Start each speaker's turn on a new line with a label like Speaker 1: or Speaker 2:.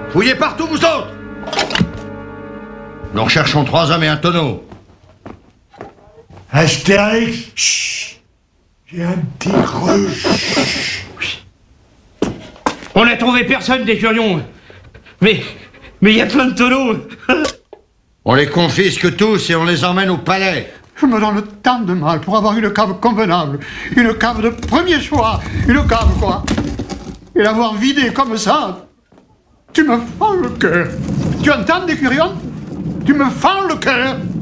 Speaker 1: Fouillez partout, vous autres! Nous recherchons 3 hommes et un tonneau.
Speaker 2: Astérix, chut. J'ai un petit creux.
Speaker 3: On n'a trouvé personne des curions. Mais il y a plein de tonneaux.
Speaker 1: On les confisque tous et on les emmène au palais.
Speaker 2: Je me donne tant de mal pour avoir une cave convenable, une cave de premier choix, une cave quoi. Et l'avoir vidée comme ça, tu me fends le cœur. Tu entends, Décurion? Tu me fends le cœur.